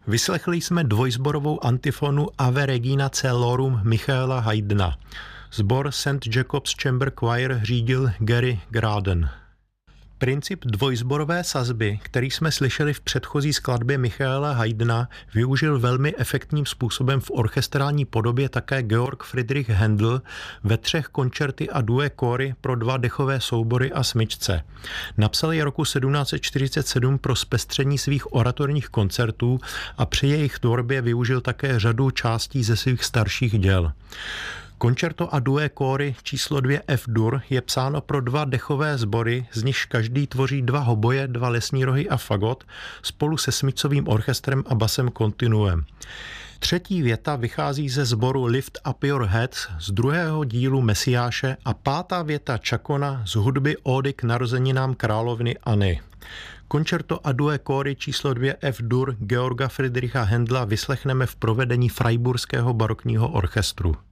Vyslechli jsme dvojsborovou antifonu Ave Regina Coelorum Michaela Haydna. Sbor St. Jacob's Chamber Choir řídil Gary Graden. Princip dvojsborové sazby, který jsme slyšeli v předchozí skladbě Michaela Haydna, využil velmi efektním způsobem v orchestrální podobě také Georg Friedrich Händel ve 3 koncerty a due kóry pro 2 dechové soubory a smyčce. Napsal je roku 1747 pro zpestření svých oratorních koncertů a při jejich tvorbě využil také řadu částí ze svých starších děl. Koncerto a due kóry číslo 2 F-dur je psáno pro 2 dechové sbory, z nichž každý tvoří 2 hoboje, 2 lesní rohy a fagot, spolu se smyčcovým orchestrem a basem kontinuem. 3. věta vychází ze sboru Lift Up Your Heads z 2. dílu Mesiáše a 5. věta Čakona z hudby Ódy k narozeninám královny Anny. Koncerto a due kóry číslo 2 F-dur Georga Friedricha Händla vyslechneme v provedení Freiburského barokního orchestru.